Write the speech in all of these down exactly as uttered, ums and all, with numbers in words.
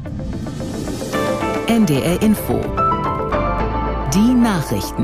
N D R Info. Die Nachrichten.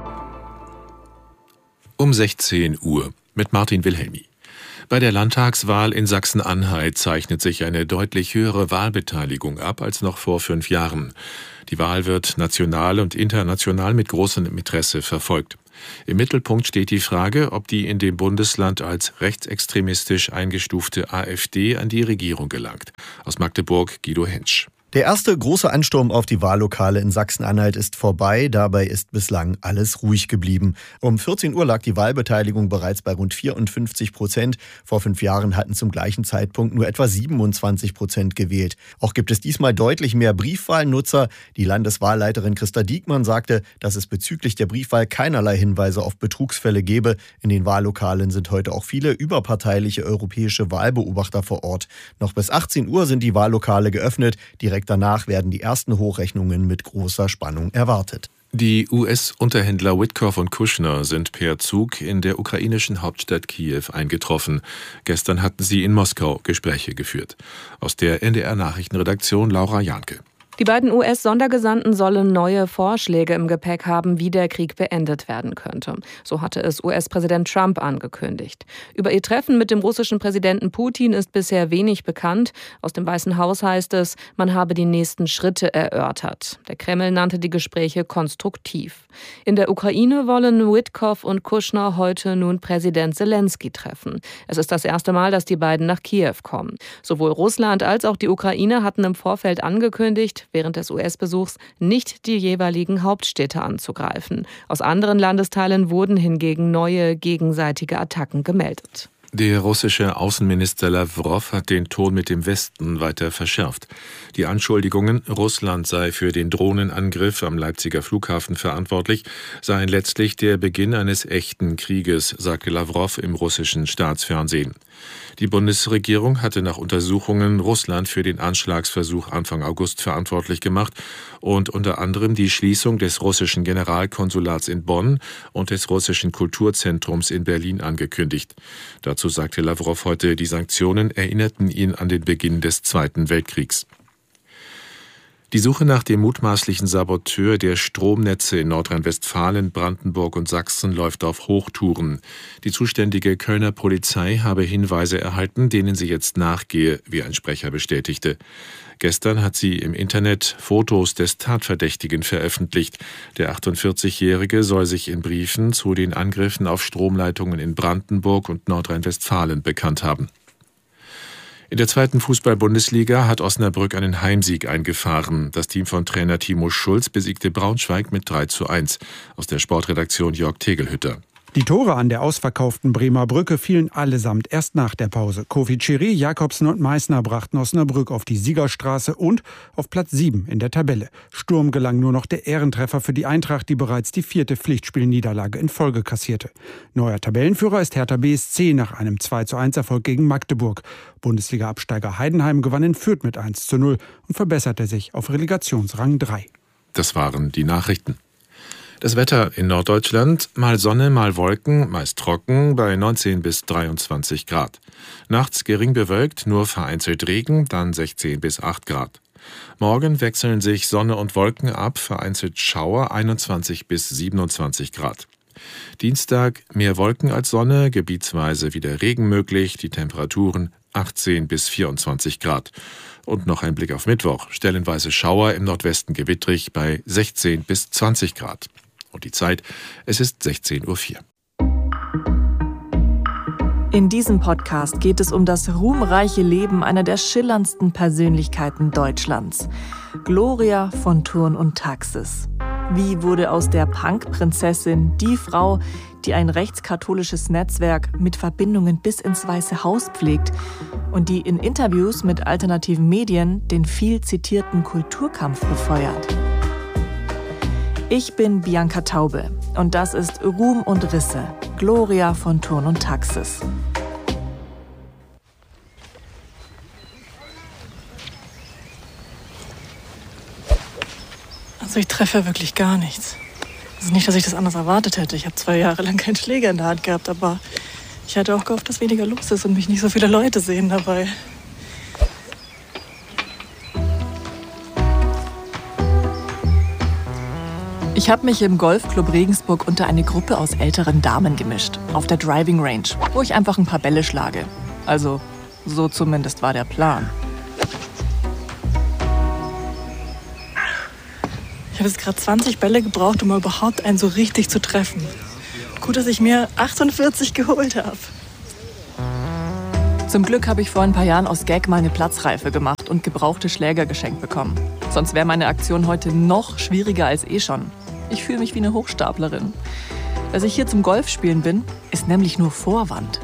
Um sechzehn Uhr mit Martin Wilhelmi. Bei der Landtagswahl in Sachsen-Anhalt zeichnet sich eine deutlich höhere Wahlbeteiligung ab als noch vor fünf Jahren. Die Wahl wird national und international mit großem Interesse verfolgt. Im Mittelpunkt steht die Frage, ob die in dem Bundesland als rechtsextremistisch eingestufte AfD an die Regierung gelangt. Aus Magdeburg Guido Hentsch. Der erste große Ansturm auf die Wahllokale in Sachsen-Anhalt ist vorbei. Dabei ist bislang alles ruhig geblieben. Um vierzehn Uhr lag die Wahlbeteiligung bereits bei rund vierundfünfzig Prozent. Vor fünf Jahren hatten zum gleichen Zeitpunkt nur etwa siebenundzwanzig Prozent gewählt. Auch gibt es diesmal deutlich mehr Briefwahlnutzer. Die Landeswahlleiterin Christa Diekmann sagte, dass es bezüglich der Briefwahl keinerlei Hinweise auf Betrugsfälle gebe. In den Wahllokalen sind heute auch viele überparteiliche europäische Wahlbeobachter vor Ort. Noch bis achtzehn Uhr sind die Wahllokale geöffnet. Direkt danach werden die ersten Hochrechnungen mit großer Spannung erwartet. Die U S-Unterhändler Witkoff und Kushner sind per Zug in der ukrainischen Hauptstadt Kiew eingetroffen. Gestern hatten sie in Moskau Gespräche geführt. Aus der N D R-Nachrichtenredaktion Laura Janke. Die beiden U S-Sondergesandten sollen neue Vorschläge im Gepäck haben, wie der Krieg beendet werden könnte. So hatte es U S-Präsident Trump angekündigt. Über ihr Treffen mit dem russischen Präsidenten Putin ist bisher wenig bekannt. Aus dem Weißen Haus heißt es, man habe die nächsten Schritte erörtert. Der Kreml nannte die Gespräche konstruktiv. In der Ukraine wollen Witkoff und Kushner heute nun Präsident Zelensky treffen. Es ist das erste Mal, dass die beiden nach Kiew kommen. Sowohl Russland als auch die Ukraine hatten im Vorfeld angekündigt, während des U S-Besuchs nicht die jeweiligen Hauptstädte anzugreifen. Aus anderen Landesteilen wurden hingegen neue gegenseitige Attacken gemeldet. Der russische Außenminister Lawrow hat den Ton mit dem Westen weiter verschärft. Die Anschuldigungen, Russland sei für den Drohnenangriff am Leipziger Flughafen verantwortlich, seien letztlich der Beginn eines echten Krieges, sagte Lawrow im russischen Staatsfernsehen. Die Bundesregierung hatte nach Untersuchungen Russland für den Anschlagsversuch Anfang August verantwortlich gemacht und unter anderem die Schließung des russischen Generalkonsulats in Bonn und des russischen Kulturzentrums in Berlin angekündigt. Dazu sagte Lawrow heute, die Sanktionen erinnerten ihn an den Beginn des Zweiten Weltkriegs. Die Suche nach dem mutmaßlichen Saboteur der Stromnetze in Nordrhein-Westfalen, Brandenburg und Sachsen läuft auf Hochtouren. Die zuständige Kölner Polizei habe Hinweise erhalten, denen sie jetzt nachgehe, wie ein Sprecher bestätigte. Gestern hat sie im Internet Fotos des Tatverdächtigen veröffentlicht. Der achtundvierzigjährige soll sich in Briefen zu den Angriffen auf Stromleitungen in Brandenburg und Nordrhein-Westfalen bekannt haben. In der zweiten Fußball-Bundesliga hat Osnabrück einen Heimsieg eingefahren. Das Team von Trainer Timo Schulz besiegte Braunschweig mit drei zu eins. Aus der Sportredaktion Jörg Tegelhütter. Die Tore an der ausverkauften Bremer Brücke fielen allesamt erst nach der Pause. Kofi Chiri, Jakobsen und Meissner brachten Osnabrück auf die Siegerstraße und auf Platz sieben in der Tabelle. Sturm gelang nur noch der Ehrentreffer für die Eintracht, die bereits die vierte Pflichtspielniederlage in Folge kassierte. Neuer Tabellenführer ist Hertha B S C nach einem zwei zu eins Erfolg gegen Magdeburg. Bundesliga-Absteiger Heidenheim gewann in Fürth mit eins zu null und verbesserte sich auf Relegationsrang drei. Das waren die Nachrichten. Das Wetter in Norddeutschland, mal Sonne, mal Wolken, meist trocken, bei neunzehn bis dreiundzwanzig Grad. Nachts gering bewölkt, nur vereinzelt Regen, dann sechzehn bis acht Grad. Morgen wechseln sich Sonne und Wolken ab, vereinzelt Schauer, einundzwanzig bis siebenundzwanzig Grad. Dienstag mehr Wolken als Sonne, gebietsweise wieder Regen möglich, die Temperaturen achtzehn bis vierundzwanzig Grad. Und noch ein Blick auf Mittwoch, stellenweise Schauer, im Nordwesten gewittrig bei sechzehn bis zwanzig Grad. Und die Zeit, es ist sechzehn Uhr vier. In diesem Podcast geht es um das ruhmreiche Leben einer der schillerndsten Persönlichkeiten Deutschlands, Gloria von Thurn und Taxis. Wie wurde aus der Punk-Prinzessin die Frau, die ein rechtskatholisches Netzwerk mit Verbindungen bis ins Weiße Haus pflegt und die in Interviews mit alternativen Medien den viel zitierten Kulturkampf befeuert? Ich bin Bianca Taube und das ist Ruhm und Risse, Gloria von Thurn und Taxis. Also ich treffe ja wirklich gar nichts. Also nicht, dass ich das anders erwartet hätte. Ich habe zwei Jahre lang keinen Schläger in der Hand gehabt, aber ich hatte auch gehofft, dass weniger los ist und mich nicht so viele Leute sehen dabei. Ich habe mich im Golfclub Regensburg unter eine Gruppe aus älteren Damen gemischt. Auf der Driving Range, wo ich einfach ein paar Bälle schlage. Also, so zumindest war der Plan. Ich habe jetzt gerade zwanzig Bälle gebraucht, um überhaupt einen so richtig zu treffen. Gut, dass ich mir achtundvierzig geholt habe. Zum Glück habe ich vor ein paar Jahren aus Gag mal eine Platzreife gemacht und gebrauchte Schläger geschenkt bekommen. Sonst wäre meine Aktion heute noch schwieriger als eh schon. Ich fühle mich wie eine Hochstaplerin. Dass ich hier zum Golfspielen bin, ist nämlich nur Vorwand.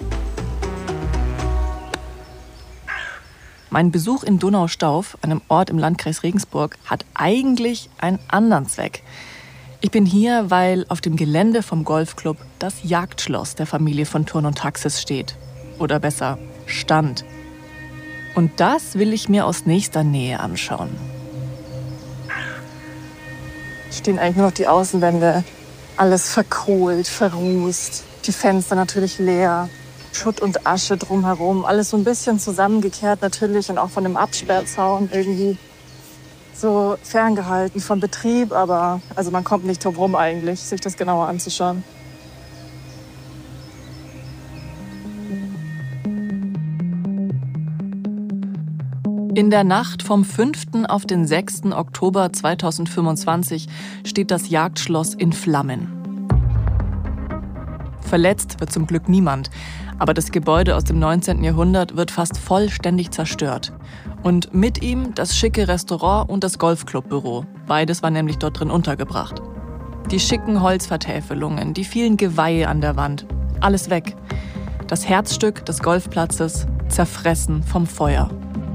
Mein Besuch in Donaustauf, einem Ort im Landkreis Regensburg, hat eigentlich einen anderen Zweck. Ich bin hier, weil auf dem Gelände vom Golfclub das Jagdschloss der Familie von Thurn und Taxis steht. Oder besser, stand. Und das will ich mir aus nächster Nähe anschauen. Stehen eigentlich nur noch die Außenwände. Alles verkohlt, verrußt. Die Fenster natürlich leer. Schutt und Asche drumherum. Alles so ein bisschen zusammengekehrt natürlich und auch von dem Absperrzaun irgendwie so ferngehalten vom Betrieb. Aber also man kommt nicht drum rum eigentlich, sich das genauer anzuschauen. In der Nacht vom fünften auf den sechsten Oktober zweitausendfünfundzwanzig steht das Jagdschloss in Flammen. Verletzt wird zum Glück niemand, aber das Gebäude aus dem neunzehnten Jahrhundert wird fast vollständig zerstört. Und mit ihm das schicke Restaurant und das Golfclubbüro. Beides war nämlich dort drin untergebracht. Die schicken Holzvertäfelungen, die vielen Geweihe an der Wand, alles weg. Das Herzstück des Golfplatzes zerfressen vom Feuer.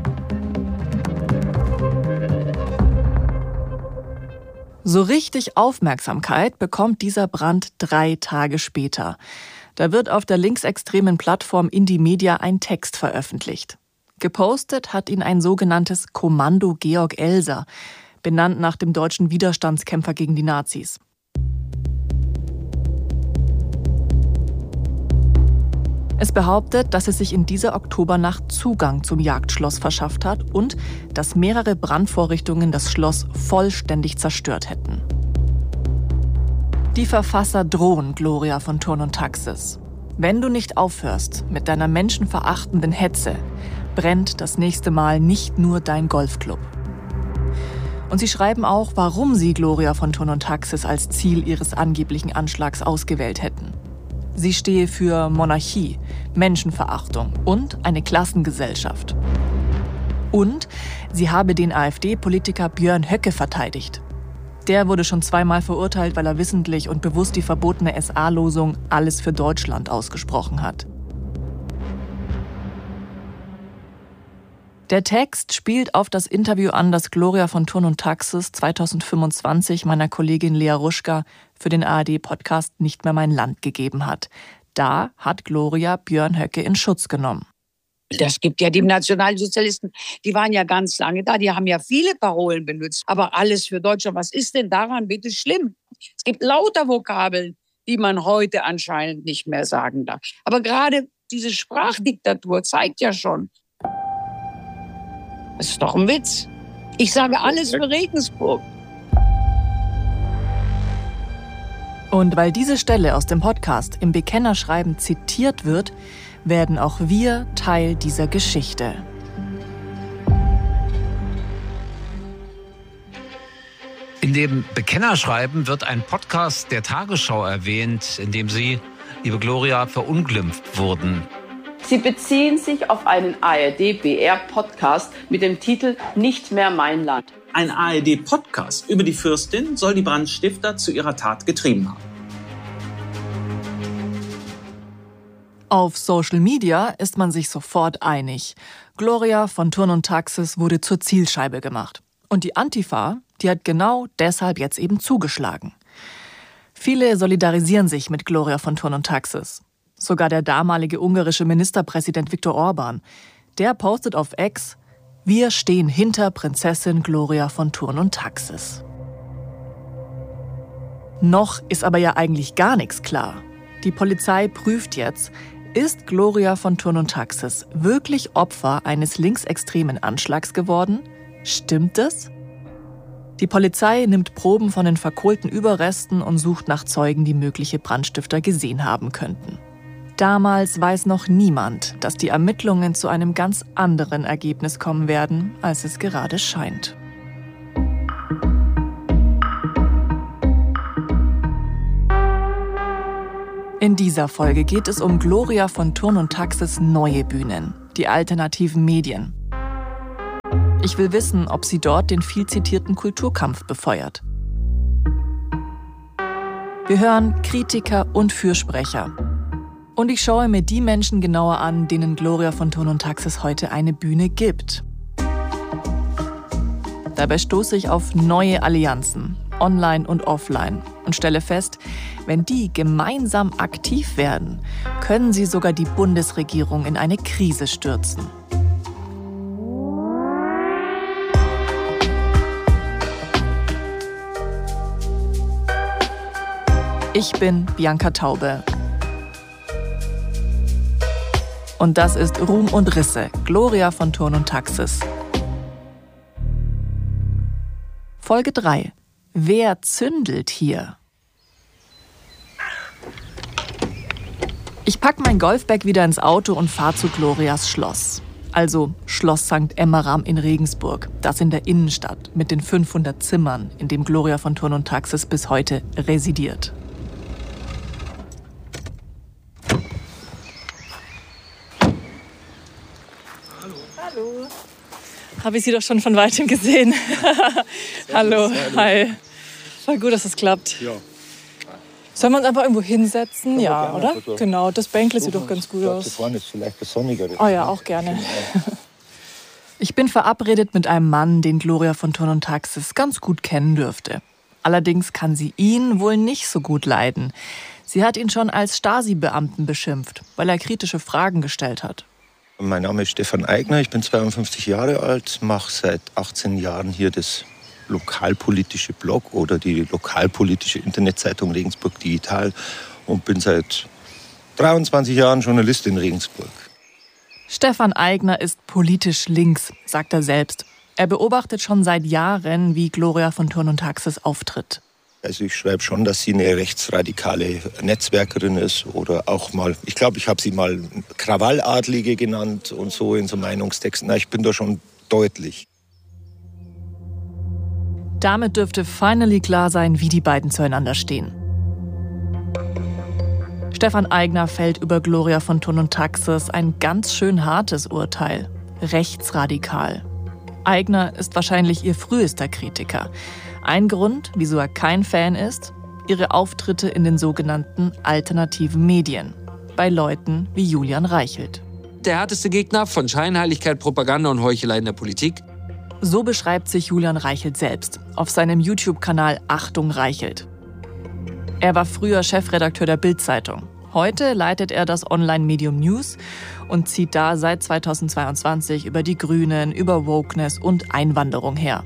So richtig Aufmerksamkeit bekommt dieser Brand drei Tage später. Da wird auf der linksextremen Plattform Indymedia ein Text veröffentlicht. Gepostet hat ihn ein sogenanntes Kommando Georg Elser, benannt nach dem deutschen Widerstandskämpfer gegen die Nazis. Es behauptet, dass es sich in dieser Oktobernacht Zugang zum Jagdschloss verschafft hat und dass mehrere Brandvorrichtungen das Schloss vollständig zerstört hätten. Die Verfasser drohen Gloria von Thurn und Taxis. Wenn du nicht aufhörst mit deiner menschenverachtenden Hetze, brennt das nächste Mal nicht nur dein Golfclub. Und sie schreiben auch, warum sie Gloria von Thurn und Taxis als Ziel ihres angeblichen Anschlags ausgewählt hätten. Sie stehe für Monarchie, Menschenverachtung und eine Klassengesellschaft. Und sie habe den AfD-Politiker Björn Höcke verteidigt. Der wurde schon zweimal verurteilt, weil er wissentlich und bewusst die verbotene S A-Losung Alles für Deutschland ausgesprochen hat. Der Text spielt auf das Interview an, das Gloria von Thurn und Taxis zweitausendfünfundzwanzig meiner Kollegin Lea Ruschka für den A R D-Podcast Nicht mehr mein Land gegeben hat. Da hat Gloria Björn Höcke in Schutz genommen. Das gibt ja die Nationalsozialisten, die waren ja ganz lange da, die haben ja viele Parolen benutzt. Aber alles für Deutschland, was ist denn daran bitte schlimm? Es gibt lauter Vokabeln, die man heute anscheinend nicht mehr sagen darf. Aber gerade diese Sprachdiktatur zeigt ja schon, das ist doch ein Witz. Ich sage alles für Regensburg. Und weil diese Stelle aus dem Podcast im Bekennerschreiben zitiert wird, werden auch wir Teil dieser Geschichte. In dem Bekennerschreiben wird ein Podcast der Tagesschau erwähnt, in dem Sie, liebe Gloria, verunglimpft wurden. Sie beziehen sich auf einen A R D-B R-Podcast mit dem Titel Nicht mehr mein Land. Ein A R D-Podcast über die Fürstin soll die Brandstifter zu ihrer Tat getrieben haben. Auf Social Media ist man sich sofort einig. Gloria von Thurn und Taxis wurde zur Zielscheibe gemacht. Und die Antifa, die hat genau deshalb jetzt eben zugeschlagen. Viele solidarisieren sich mit Gloria von Thurn und Taxis. Sogar der damalige ungarische Ministerpräsident Viktor Orban. Der postet auf X: Wir stehen hinter Prinzessin Gloria von Thurn und Taxis. Noch ist aber ja eigentlich gar nichts klar. Die Polizei prüft jetzt, ist Gloria von Thurn und Taxis wirklich Opfer eines linksextremen Anschlags geworden? Stimmt es? Die Polizei nimmt Proben von den verkohlten Überresten und sucht nach Zeugen, die mögliche Brandstifter gesehen haben könnten. Damals weiß noch niemand, dass die Ermittlungen zu einem ganz anderen Ergebnis kommen werden, als es gerade scheint. In dieser Folge geht es um Gloria von Thurn und Taxis neue Bühnen, die alternativen Medien. Ich will wissen, ob sie dort den viel zitierten Kulturkampf befeuert. Wir hören Kritiker und Fürsprecher. Und ich schaue mir die Menschen genauer an, denen Gloria von Thurn und Taxis heute eine Bühne gibt. Dabei stoße ich auf neue Allianzen, online und offline, und stelle fest, wenn die gemeinsam aktiv werden, können sie sogar die Bundesregierung in eine Krise stürzen. Ich bin Bianca Taube. Und das ist Ruhm und Risse, Gloria von Thurn und Taxis. Folge drei. Wer zündelt hier? Ich packe mein Golfbag wieder ins Auto und fahre zu Glorias Schloss. Also Schloss Sankt Emmeram in Regensburg, das in der Innenstadt mit den fünfhundert Zimmern, in dem Gloria von Thurn und Taxis bis heute residiert. Hallo. Habe ich Sie doch schon von Weitem gesehen. Hallo, hi. Voll gut, dass es klappt. Ja. Sollen wir uns einfach irgendwo hinsetzen? Ja, ja, oder? Bitte. Genau, das Bänkle sieht doch ganz gut aus. Da vorne ist vielleicht das Sonnigere. Oh ja, auch gerne. Ich bin verabredet mit einem Mann, den Gloria von Thurn und Taxis ganz gut kennen dürfte. Allerdings kann sie ihn wohl nicht so gut leiden. Sie hat ihn schon als Stasi-Beamten beschimpft, weil er kritische Fragen gestellt hat. Mein Name ist Stefan Aigner, ich bin zweiundfünfzig Jahre alt, mache seit achtzehn Jahren hier das lokalpolitische Blog oder die lokalpolitische Internetzeitung Regensburg Digital und bin seit dreiundzwanzig Jahren Journalist in Regensburg. Stefan Aigner ist politisch links, sagt er selbst. Er beobachtet schon seit Jahren, wie Gloria von Thurn und Taxis auftritt. Also ich schreibe schon, dass sie eine rechtsradikale Netzwerkerin ist oder auch mal, ich glaube, ich habe sie mal Krawalladlige genannt und so in so Meinungstexten. Na, ich bin da schon deutlich. Damit dürfte finally klar sein, wie die beiden zueinander stehen. Stefan Aigner fällt über Gloria von Thurn und Taxis ein ganz schön hartes Urteil. Rechtsradikal. Aigner ist wahrscheinlich ihr frühester Kritiker. Ein Grund, wieso er kein Fan ist, ihre Auftritte in den sogenannten alternativen Medien. Bei Leuten wie Julian Reichelt. Der härteste Gegner von Scheinheiligkeit, Propaganda und Heuchelei in der Politik. So beschreibt sich Julian Reichelt selbst auf seinem YouTube-Kanal Achtung Reichelt. Er war früher Chefredakteur der Bild-Zeitung. Heute leitet er das Online-Medium News und zieht da seit zweitausendzweiundzwanzig über die Grünen, über Wokeness und Einwanderung her.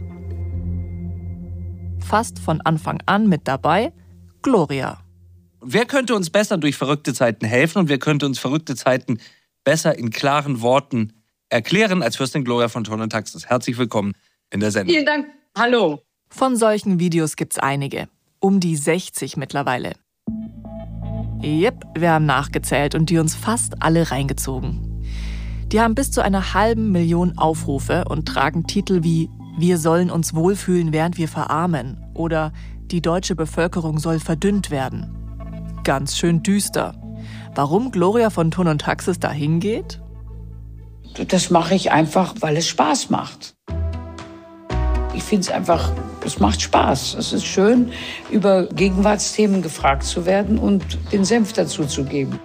Fast von Anfang an mit dabei Gloria. Wer könnte uns besser durch verrückte Zeiten helfen und wer könnte uns verrückte Zeiten besser in klaren Worten erklären als Fürstin Gloria von Thurn und Taxis? Herzlich willkommen in der Sendung. Vielen Dank. Hallo. Von solchen Videos gibt's einige. Um die sechzig mittlerweile. Jep, wir haben nachgezählt und die uns fast alle reingezogen. Die haben bis zu einer halben Million Aufrufe und tragen Titel wie Wir sollen uns wohlfühlen, während wir verarmen oder Die deutsche Bevölkerung soll verdünnt werden. Ganz schön düster. Warum Gloria von Thurn und Taxis dahin geht? Das mache ich einfach, weil es Spaß macht. Ich finde es einfach, es macht Spaß. Es ist schön, über Gegenwartsthemen gefragt zu werden und den Senf dazu zu geben.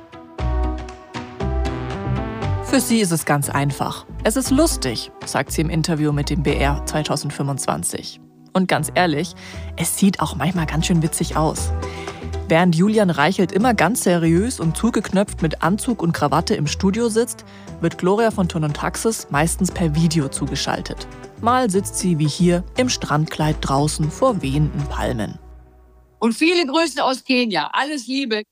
Für sie ist es ganz einfach. Es ist lustig, sagt sie im Interview mit dem B R zweitausendfünfundzwanzig. Und ganz ehrlich, es sieht auch manchmal ganz schön witzig aus. Während Julian Reichelt immer ganz seriös und zugeknöpft mit Anzug und Krawatte im Studio sitzt, wird Gloria von Thurn und Taxis meistens per Video zugeschaltet. Mal sitzt sie wie hier im Strandkleid draußen vor wehenden Palmen. Und viele Grüße aus Kenia. Alles Liebe.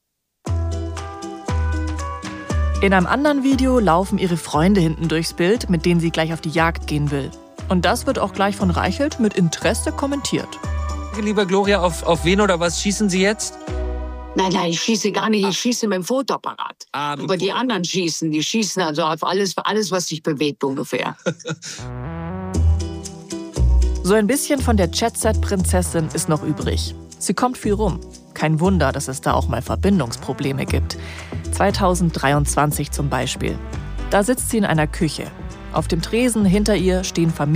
In einem anderen Video laufen ihre Freunde hinten durchs Bild, mit denen sie gleich auf die Jagd gehen will. Und das wird auch gleich von Reichelt mit Interesse kommentiert. Liebe Gloria, auf, auf wen oder was schießen Sie jetzt? Nein, nein, ich schieße gar nicht. Ich schieße mit dem Fotoapparat. Ah, Aber die anderen schießen. Die schießen also auf alles, alles was sich bewegt ungefähr. So ein bisschen von der Jet-Set-Prinzessin ist noch übrig. Sie kommt viel rum. Kein Wunder, dass es da auch mal Verbindungsprobleme gibt. zweitausenddreiundzwanzig zum Beispiel. Da sitzt sie in einer Küche. Auf dem Tresen hinter ihr stehen Familien.